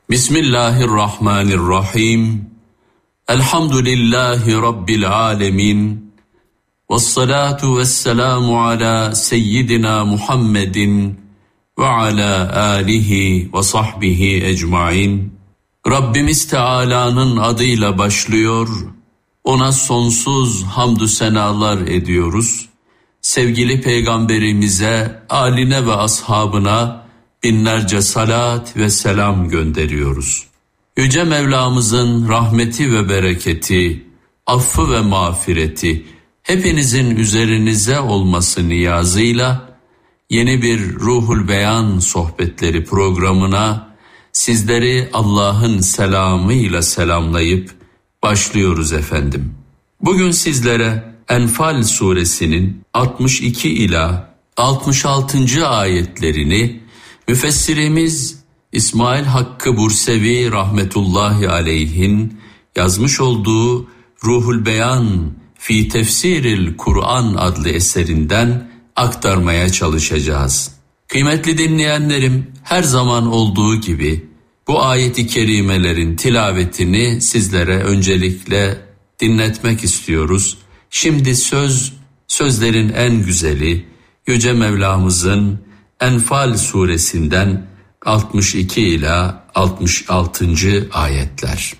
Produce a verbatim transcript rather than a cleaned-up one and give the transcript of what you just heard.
Bismillahirrahmanirrahim. Elhamdülillahi Rabbil alemin. Vessalatu vesselamu ala seyyidina Muhammedin ve ala alihi ve sahbihi ecmain. Rabbimiz Teala'nın adıyla başlıyor, ona sonsuz hamdü senalar ediyoruz. Sevgili Peygamberimize, âline ve ashabına binlerce salat ve selam gönderiyoruz. Yüce Mevlamızın rahmeti ve bereketi, affı ve mağfireti hepinizin üzerinize olması niyazıyla yeni bir Ruhul Beyan sohbetleri programına sizleri Allah'ın selamıyla selamlayıp başlıyoruz efendim. Bugün sizlere Enfal suresinin altmış iki ila altmış altıncı ayetlerini müfessirimiz İsmail Hakkı Bursevi rahmetullahi aleyhin yazmış olduğu Ruhul Beyan fi Tefsiril Kur'an adlı eserinden aktarmaya çalışacağız. Kıymetli dinleyenlerim, her zaman olduğu gibi bu ayet-i kerimelerin tilavetini sizlere öncelikle dinletmek istiyoruz. Şimdi söz, sözlerin en güzeli Yüce Mevlamızın Enfal suresinden altmış iki ila altmış altıncı ayetler.